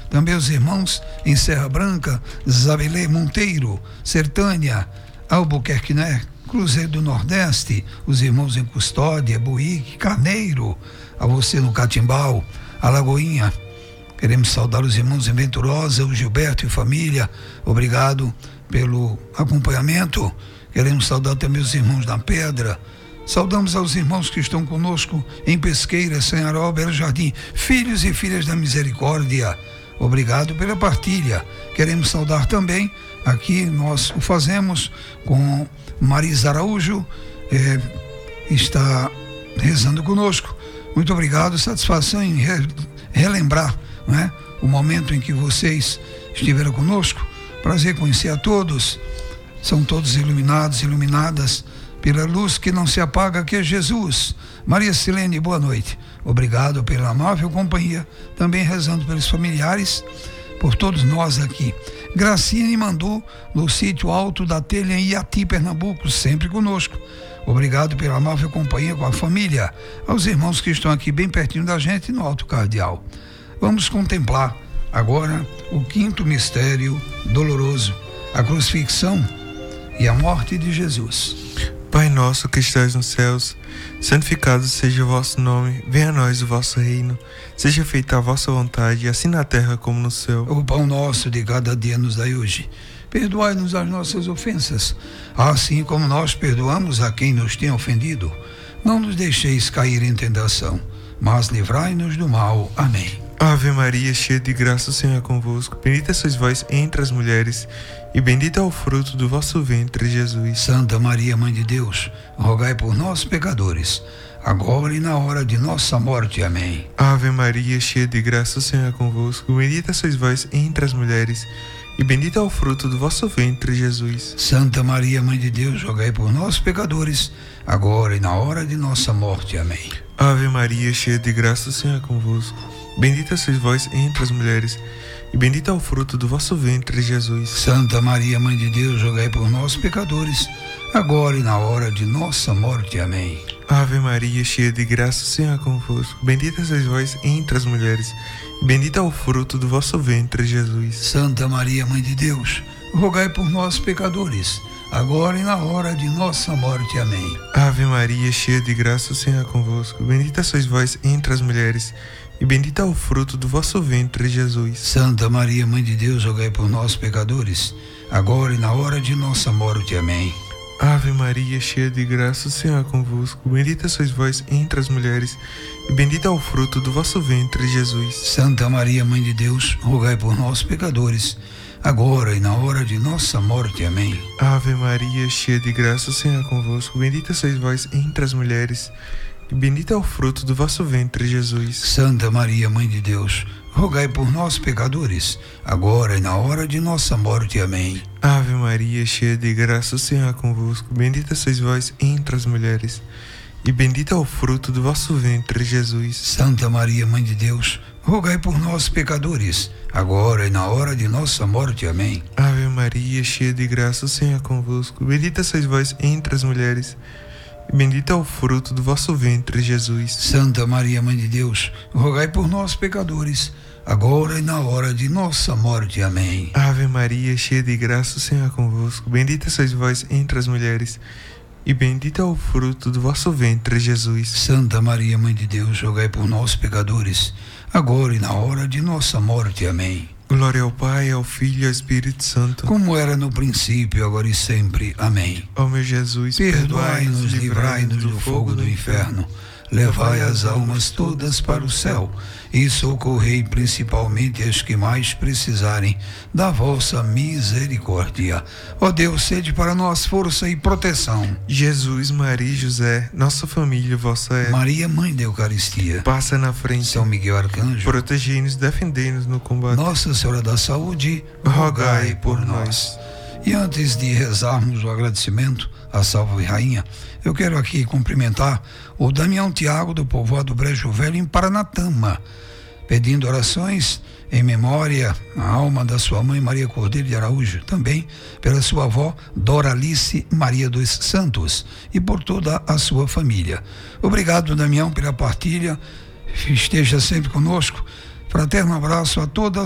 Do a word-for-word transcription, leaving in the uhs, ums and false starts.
também os irmãos em Serra Branca, Zabelê Monteiro, Sertânia, Albuquerque, né? Cruzeiro do Nordeste, os irmãos em Custódia, Buíque, Carneiro, a você no Catimbau, Alagoinha. Queremos saudar os irmãos em Venturosa, o Gilberto e família, obrigado pelo acompanhamento. Queremos saudar também os irmãos na Pedra. Saudamos aos irmãos que estão conosco em Pesqueira, Sanharó, Belo Jardim, filhos e filhas da misericórdia. Obrigado pela partilha. Queremos saudar também, aqui nós o fazemos com Marisa Araújo, eh, está rezando conosco. Muito obrigado, satisfação em re, relembrar, não é? O momento em que vocês estiveram conosco. Prazer conhecer a todos. São todos iluminados, iluminadas pela luz que não se apaga, que é Jesus. Maria Silene, boa noite. Obrigado pela amável companhia, também rezando pelos familiares, por todos nós aqui. Graciane mandou no sítio Alto da Telha, em Iati, Pernambuco, sempre conosco. Obrigado pela amável companhia com a família, aos irmãos que estão aqui bem pertinho da gente no Alto Cardeal. Vamos contemplar agora o quinto mistério doloroso, a crucifixão e a morte de Jesus. Pai nosso que estás nos céus, santificado seja o vosso nome, venha a nós o vosso reino, seja feita a vossa vontade, assim na terra como no céu. O pão nosso de cada dia nos dai hoje. Perdoai-nos as nossas ofensas, assim como nós perdoamos a quem nos tem ofendido. Não nos deixeis cair em tentação, mas livrai-nos do mal. Amém. Ave Maria, cheia de graça, o Senhor é convosco. Bendita sois vós entre as mulheres, e bendito é o fruto do vosso ventre, Jesus. Santa Maria, Mãe de Deus, rogai por nós, pecadores, agora e na hora de nossa morte. Amém. Ave Maria, cheia de graça, o Senhor é convosco. Bendita sois vós entre as mulheres, e bendito é o fruto do vosso ventre, Jesus. Santa Maria, Mãe de Deus, rogai por nós, pecadores, agora e na hora de nossa morte. Amém. Ave Maria, cheia de graça, o Senhor é convosco. Bendita sois vós entre as mulheres, e bendito é o fruto do vosso ventre, Jesus. Santa Maria, Mãe de Deus, rogai por nós, pecadores, agora e na hora de nossa morte. Amém. Ave Maria, cheia de graça, o Senhor é convosco. Bendita sois vós entre as mulheres, e bendito é o fruto do vosso ventre, Jesus. Santa Maria, Mãe de Deus, rogai por nós, pecadores, agora e na hora de nossa morte. Amém. Ave Maria, cheia de graça, o Senhor é convosco. Bendita sois vós entre as mulheres, e bendito é o fruto do vosso ventre, Jesus. Santa Maria, Mãe de Deus, rogai por nós, pecadores, agora e na hora de nossa morte. Amém. Ave Maria, cheia de graça, o Senhor é convosco. Bendita sois vós entre as mulheres, e bendito é o fruto do vosso ventre, Jesus. Santa Maria, Mãe de Deus, rogai por nós, pecadores, agora e na hora de nossa morte. Amém. Ave Maria, cheia de graça, o Senhor é convosco. Bendita sois vós entre as mulheres, e bendito é o fruto do vosso ventre, Jesus. Santa Maria, Mãe de Deus, rogai por nós, pecadores, agora e na hora de nossa morte. Amém. Ave Maria, cheia de graça, o Senhor é convosco. Bendita sois vós entre as mulheres, e bendito é o fruto do vosso ventre, Jesus. Santa Maria, Mãe de Deus, rogai por nós, pecadores, agora e na hora de nossa morte. Amém. Ave Maria, cheia de graça, o Senhor é convosco. Bendita sois vós entre as mulheres, e bendito é o fruto do vosso ventre, Jesus. Santa Maria, Mãe de Deus, rogai por nós, pecadores, agora e na hora de nossa morte. Amém. Ave Maria, cheia de graça, o Senhor é convosco. Bendita sois vós entre as mulheres, e bendito é o fruto do vosso ventre, Jesus. Santa Maria, Mãe de Deus, rogai por nós, pecadores, agora e na hora de nossa morte. Amém. Glória ao Pai, ao Filho e ao Espírito Santo, como era no princípio, agora e sempre. Amém. Ó meu Jesus, perdoai-nos, livrai-nos do fogo do inferno, levai as almas todas para o céu e socorrei principalmente as que mais precisarem da vossa misericórdia. Ó Deus, sede para nós força e proteção. Jesus, Maria e José, nossa família vossa é. Maria, Mãe da Eucaristia, passa na frente. São Miguel Arcanjo, protegei-nos, defendei-nos no combate. Nossa Senhora da Saúde, rogai por nós. E antes de rezarmos o agradecimento à Salve Rainha, eu quero aqui cumprimentar o Damião Tiago, do povoado Brejo Velho, em Paranatama, pedindo orações em memória à alma da sua mãe Maria Cordeiro de Araújo, também pela sua avó Doralice Maria dos Santos e por toda a sua família. Obrigado, Damião, pela partilha, esteja sempre conosco. Fraterno abraço a todas